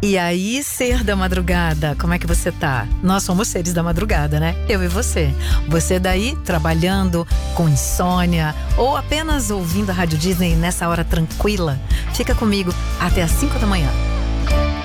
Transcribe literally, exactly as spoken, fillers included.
E aí, ser da madrugada, como é que você tá? Nós somos seres da madrugada, né? Eu e você. Você daí, trabalhando, com insônia, ou apenas ouvindo a Rádio Disney nessa hora tranquila? Fica comigo até às cinco da manhã.